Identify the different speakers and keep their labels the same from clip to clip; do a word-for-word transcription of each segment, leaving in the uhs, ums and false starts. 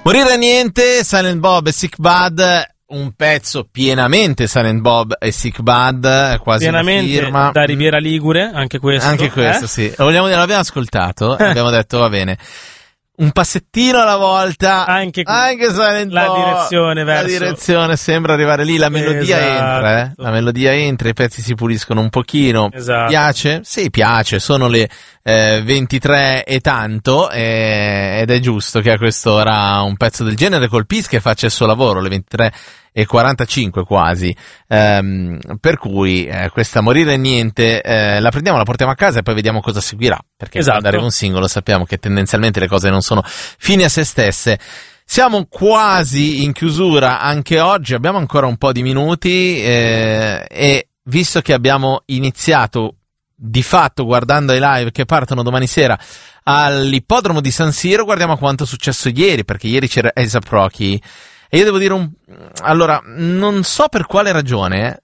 Speaker 1: Morire niente, Silent Bob e Sick Bad, un pezzo pienamente Silent Bob e Sick Bad, quasi
Speaker 2: pienamente
Speaker 1: una firma.
Speaker 2: Da Riviera Ligure, anche questo.
Speaker 1: Anche questo,
Speaker 2: eh?
Speaker 1: sì. Lo vogliamo dire, l'abbiamo ascoltato, e abbiamo detto va bene. Un passettino alla volta,
Speaker 2: anche,
Speaker 1: anche Silent
Speaker 2: la
Speaker 1: Bob,
Speaker 2: direzione verso
Speaker 1: la direzione sembra arrivare lì, la melodia
Speaker 2: esatto.
Speaker 1: entra, eh? La melodia entra, i pezzi si puliscono un pochino.
Speaker 2: Esatto.
Speaker 1: Piace? Sì, piace, sono le eh, ventitré e tanto, eh, ed è giusto che a quest'ora un pezzo del genere colpisca e faccia il suo lavoro, le ventitré e quarantacinque quasi, ehm, per cui eh, questa Morire niente eh, la prendiamo, la portiamo a casa e poi vediamo cosa seguirà, perché
Speaker 2: esatto.
Speaker 1: quando arriva un singolo sappiamo che tendenzialmente le cose non sono fini a se stesse. Siamo quasi in chiusura anche oggi, abbiamo ancora un po' di minuti eh, e visto che abbiamo iniziato di fatto guardando i live che partono domani sera all'ippodromo di San Siro, guardiamo quanto è successo ieri, perché ieri c'era A$ap Rocky. E io devo dire un... Allora, non so per quale ragione,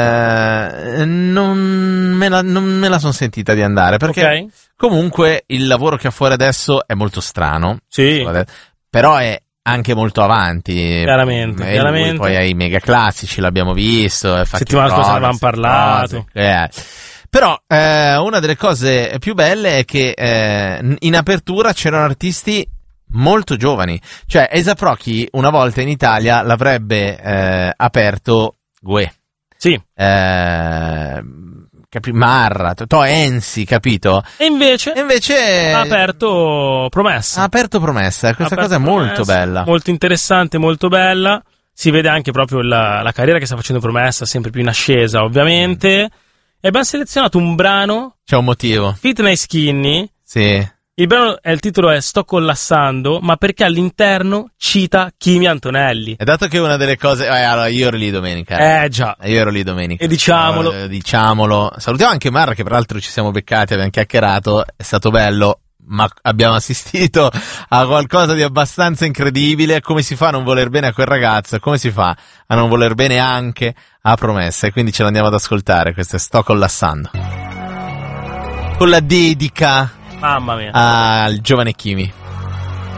Speaker 1: eh, non me la, non me la sono sentita di andare, perché
Speaker 2: okay.
Speaker 1: comunque il lavoro che ha fuori adesso è molto strano.
Speaker 2: Sì.
Speaker 1: Però è anche molto avanti.
Speaker 2: Chiaramente,
Speaker 1: e
Speaker 2: chiaramente.
Speaker 1: Lui, poi ai mega classici l'abbiamo visto.
Speaker 2: Settimana scorsa ne avevamo parlato.
Speaker 1: Eh. Però eh, una delle cose più belle è che eh, in apertura c'erano artisti molto giovani, cioè A$ap Rocky una volta in Italia l'avrebbe eh, aperto Gue,
Speaker 2: sì,
Speaker 1: eh, capi- Marra, To Enzi, capito?
Speaker 2: E invece,
Speaker 1: e invece
Speaker 2: ha aperto Promessa.
Speaker 1: Ha aperto Promessa, questa
Speaker 2: aperto
Speaker 1: cosa è
Speaker 2: Promessa,
Speaker 1: molto bella,
Speaker 2: molto interessante, molto bella. Si vede anche proprio la, la carriera che sta facendo Promessa, sempre più in ascesa, ovviamente. E abbiamo selezionato un brano.
Speaker 1: C'è un motivo.
Speaker 2: Fitness Skinny.
Speaker 1: Sì.
Speaker 2: Il brano, è, il titolo è Sto collassando, ma perché all'interno cita Kimi Antonelli.
Speaker 1: E dato che una delle cose... Eh, allora, io ero lì domenica.
Speaker 2: Eh già.
Speaker 1: Io ero lì domenica.
Speaker 2: E diciamolo.
Speaker 1: Allora, diciamolo. Salutiamo anche Marra, che peraltro ci siamo beccati, abbiamo chiacchierato, è stato bello, ma abbiamo assistito a qualcosa di abbastanza incredibile. Come si fa a non voler bene a quel ragazzo? Come si fa a non voler bene anche a Promessa? E quindi ce l'andiamo ad ascoltare, questo è Sto collassando. Con la dedica...
Speaker 2: Mamma mia.
Speaker 1: Al giovane Kimi.